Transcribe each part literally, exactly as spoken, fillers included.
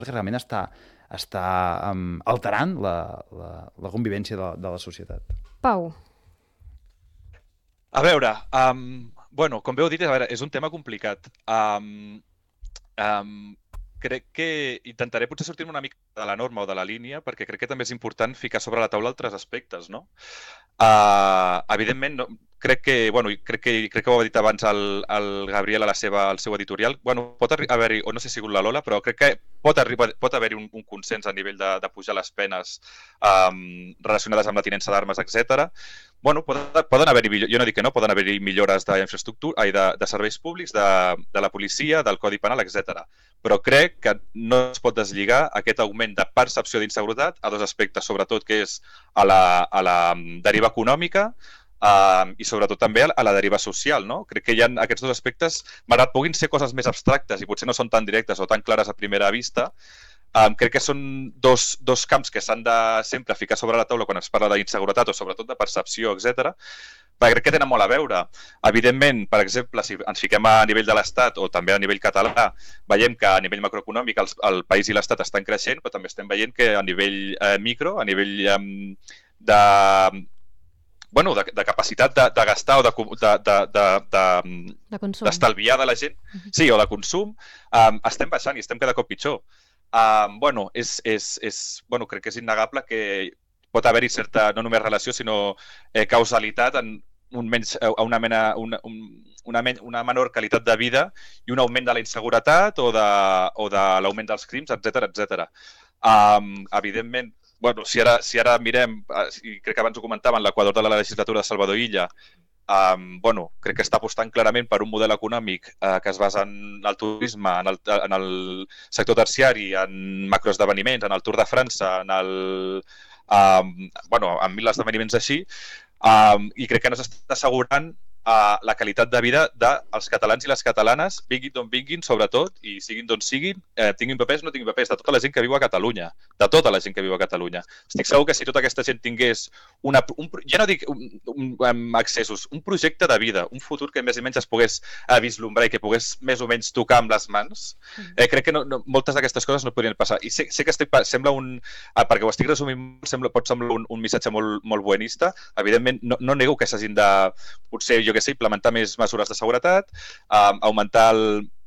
que realment està, està um, alterant la, la, la convivència de, de la societat. Pau. A veure, um, bueno, com bé heu dit, a veure, és un tema complicat. Um, um, crec que intentaré potser sortir-me una mica de la norma o de la línia, perquè crec que també és important ficar sobre la taula altres aspectes, no? Uh, evidentment, no, crec que, bueno, crec que, crec que ho ha dit abans el, el Gabriel a la seva, al seu editorial, bueno, pot haver-hi, o no sé si ha sigut la Lola, però crec que pot, pot haver-hi un, un consens a nivell de, de pujar les penes um, relacionades amb la tinença d'armes, etcètera. Bueno, poden, poden haver-hi, jo no dic que no, poden haver-hi millores d'infraestructura, de, de serveis públics, de, de la policia, del Codi Penal, etcètera. Però crec que no es pot deslligar aquest augment de percepció d'inseguretat a dos aspectes, sobretot que és a la, a la deriva econòmica uh, i sobretot també a la deriva social, no? Crec que hi ha aquests dos aspectes, malgrat puguin ser coses més abstractes i potser no són tan directes o tan clares a primera vista. Um, crec que són dos, dos camps que s'han de sempre ficar sobre la taula quan es parla d'inseguretat o sobretot de percepció, etcètera, perquè crec que tenen molt a veure. Evidentment, per exemple, si ens fiquem a nivell de l'Estat o també a nivell català, veiem que a nivell macroeconòmic el, el país i l'Estat estan creixent, però també estem veient que a nivell eh, micro, a nivell eh, de... bueno, de, de capacitat de, de gastar o de, de, de, de, de, d'estalviar de la gent, sí, o de consum, um, estem baixant i estem cada cop pitjor. Um, bueno, és, és, és, bueno, crec que és innegable que pot haver-hi certa, no només relació, sinó eh, causalitat en un menys, a una, mena, una, una, una menor qualitat de vida i un augment de la inseguretat o de, o de l'augment dels crims, etcètera, etcètera. Um, evidentment, bueno, si ara, si ara mirem, i crec que abans ho comentàvem, l'equador de la legislatura de Salvador Illa, Um, bueno, crec que està apostant clarament per un model econòmic uh, que es basa en el turisme, en el, en el sector terciari, en macroesdeveniments, en el Tour de França, en el, um, bueno, en mil esdeveniments així, um, i crec que no s'està assegurant uh, la qualitat de vida dels catalans i les catalanes, vinguin d'on vinguin, sobretot, i siguin d'on siguin, eh, tinguin papers o no tinguin papers, de tota la gent que viu a Catalunya, de tota la gent que viu a Catalunya. Estic segur que si tota aquesta gent tingués, una, un, ja no dic un, un, um, accessos, un projecte de vida, un futur que més o menys es pogués uh, vislumbrar i que pogués més o menys tocar amb les mans, eh, crec que no, no, moltes d'aquestes coses no podrien passar. I sé, sé que estic, sembla un, uh, perquè ho estic resumint, sembla, pot semblar un, un missatge molt, molt buenista, evidentment no, no nego que s'hagin de, potser, jo que sé, implementar més mesures de seguretat, um, augmentar el,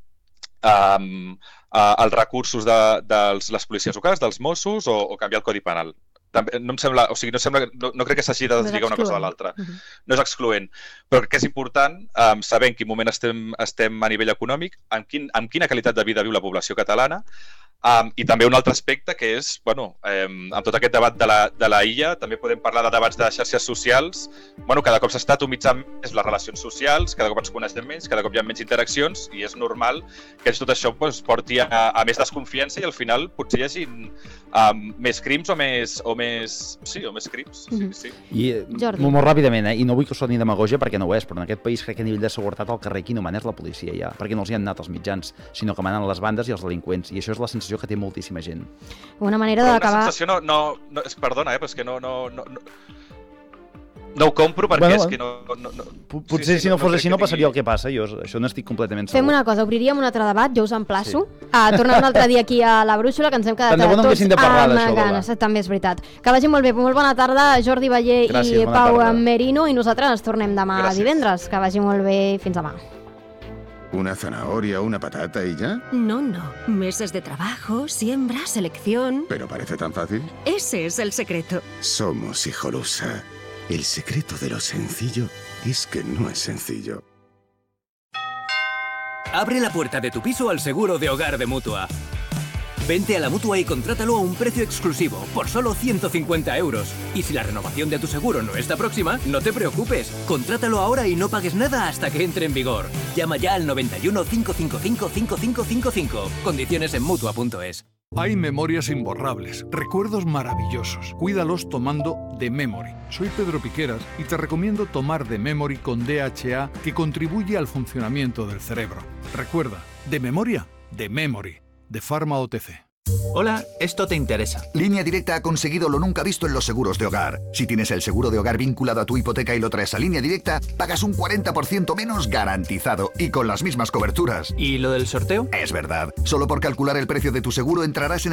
um, uh, els recursos de, de les policies locals, dels Mossos, o, o canviar el Codi Penal. També, no em sembla, o sigui, no, sembla, no, no crec que s'hagi de deslligar una cosa de l'altra. Uh-huh. No és excloent, però crec que és important um, saber en quin moment estem, estem a nivell econòmic, amb, quin, amb quina qualitat de vida viu la població catalana, Um, i també un altre aspecte que és, bueno, um, amb tot aquest debat de la, de la I A, també podem parlar de debats de xarxes socials. Bueno, cada cop s'està atomitzant més les relacions socials, cada cop ens coneixem menys, cada cop hi ha menys interaccions i és normal que tot això pues, porti a, a més desconfiança i al final potser hi hagi um, més crims o més, o més... Sí, o més crims. Sí, sí. I molt, molt ràpidament, eh? I no vull que soni demagogia perquè no ho és, però en aquest país crec que a nivell de seguretat al carrer qui no mana és la policia ja, perquè no els hi han anat els mitjans, sinó que manen les bandes i els delinqüents, i això és la sensació que té moltíssima gent. Una manera d'acabar... Una sensació no... no, no és, perdona, eh, però és que no... no, no, no... No ho compro perquè bueno, és que no... no, no... Potser sí, sí, si no, no fos així no passaria el que passa, jo això no estic completament segur. Fem una cosa, obriríem un altre debat, jo us emplaço sí. a tornar un altre dia aquí a la Brúixola, que ens hem quedat tots de amb ganes. També és veritat. Que vagi molt bé, molt bona tarda, Jordi Ballé Gràcies, i Pau tarda. Merino, i nosaltres ens tornem demà Gràcies. divendres. Que vagi molt bé, fins demà. ¿Una zanahoria, una patata y ya? No, no. Meses de trabajo, siembra, selección... ¿Pero parece tan fácil? Ese es el secreto. Somos Hijolusa. El secreto de lo sencillo es que no es sencillo. Abre la puerta de tu piso al seguro de hogar de Mutua. Vente a la Mutua y contrátalo a un precio exclusivo, por solo ciento cincuenta euros. Y si la renovación de tu seguro no está próxima, no te preocupes. Contrátalo ahora y no pagues nada hasta que entre en vigor. Llama ya al noventa y uno, cinco cinco cinco, cinco cinco cinco cinco. Condiciones en Mutua punto es. Hay memorias imborrables, recuerdos maravillosos. Cuídalos tomando The Memory. Soy Pedro Piqueras y te recomiendo tomar The Memory con D H A, que contribuye al funcionamiento del cerebro. Recuerda, de memoria, The Memory, de Pharma O T C. Hola, esto te interesa. Línea Directa ha conseguido lo nunca visto en los seguros de hogar. Si tienes el seguro de hogar vinculado a tu hipoteca y lo traes a Línea Directa, pagas un cuarenta por ciento menos garantizado y con las mismas coberturas. ¿Y lo del sorteo? Es verdad. Solo por calcular el precio de tu seguro entrarás en